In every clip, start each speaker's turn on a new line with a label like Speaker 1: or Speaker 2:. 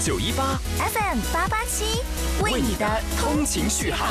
Speaker 1: 918
Speaker 2: FM 887，为你的通勤续航。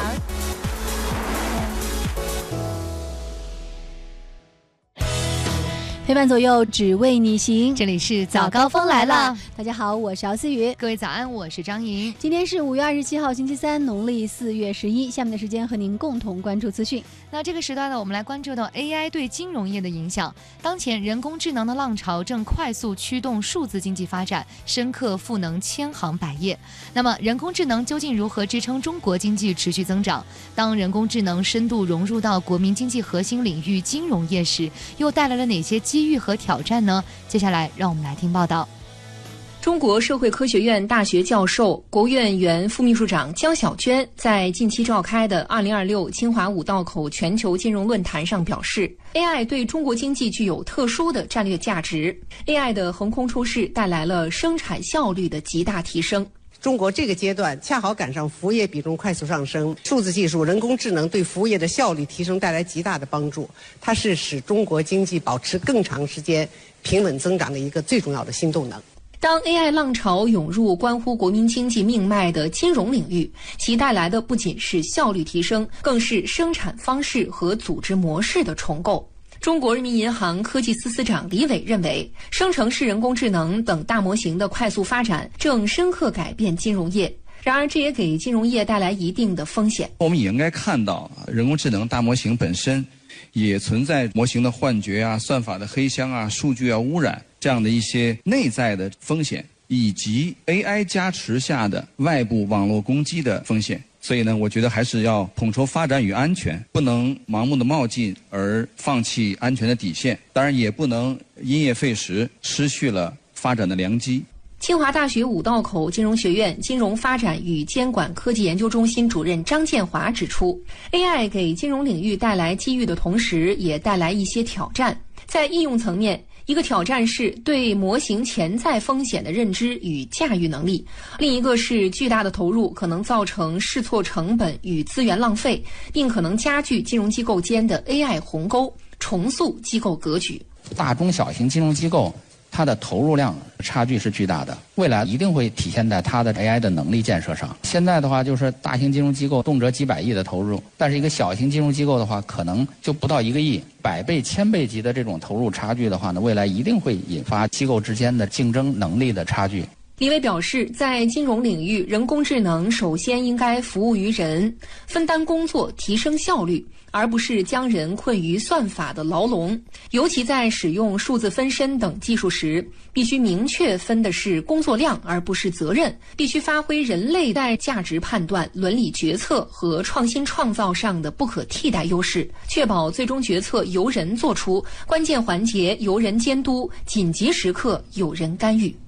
Speaker 3: 陪伴左右，只为你行。
Speaker 4: 这里是早高峰来了，
Speaker 3: 大家好，我是姚思雨。
Speaker 4: 各位早安，我是张莹。
Speaker 3: 今天是5月27号，星期三，农历4月11。下面的时间和您共同关注资讯。
Speaker 4: 那这个时段呢，我们来关注到 AI 对金融业的影响。当前人工智能的浪潮正快速驱动数字经济发展，深刻赋能千行百业。那么，人工智能究竟如何支撑中国经济持续增长？当人工智能深度融入到国民经济核心领域金融业时，又带来了哪些机遇和挑战呢？接下来让我们来听报道。
Speaker 5: 中国社会科学院大学教授、国务院原副秘书长江晓娟在近期召开的2026清华五道口全球金融论坛上表示 ，AI 对中国经济具有特殊的战略价值。AI 的横空出世带来了生产效率的极大提升。
Speaker 6: 中国这个阶段恰好赶上服务业比重快速上升，数字技术、人工智能对服务业的效率提升带来极大的帮助，它是使中国经济保持更长时间平稳增长的一个最重要的新动能。
Speaker 5: 当 AI 浪潮涌入关乎国民经济命脉的金融领域，其带来的不仅是效率提升，更是生产方式和组织模式的重构。中国人民银行科技司司长李伟认为，生成式人工智能等大模型的快速发展正深刻改变金融业。然而，这也给金融业带来一定的风险。
Speaker 7: 我们也应该看到，人工智能大模型本身也存在模型的幻觉啊、算法的黑箱啊、数据啊污染这样的一些内在的风险，以及 AI 加持下的外部网络攻击的风险。所以呢，我觉得还是要统筹发展与安全，不能盲目的冒进而放弃安全的底线，当然也不能因噎废食，失去了发展的良机。
Speaker 5: 清华大学五道口金融学院金融发展与监管科技研究中心主任张建华指出 ，AI 给金融领域带来机遇的同时，也带来一些挑战。在应用层面，一个挑战是对模型潜在风险的认知与驾驭能力，另一个是巨大的投入可能造成试错成本与资源浪费，并可能加剧金融机构间的 AI 鸿沟，重塑机构格局。
Speaker 8: 大中小型金融机构它的投入量差距是巨大的，未来一定会体现在它的 AI 的能力建设上。现在的话，就是大型金融机构动辄几百亿的投入，但是一个小型金融机构的话，可能就不到1个亿，100倍、1000倍级的这种投入差距的话呢，未来一定会引发机构之间的竞争能力的差距。
Speaker 5: 李伟表示，在金融领域，人工智能首先应该服务于人，分担工作，提升效率，而不是将人困于算法的牢笼。尤其在使用数字分身等技术时，必须明确分的是工作量，而不是责任，必须发挥人类在价值判断、伦理决策和创新创造上的不可替代优势，确保最终决策由人做出，关键环节由人监督，紧急时刻有人干预。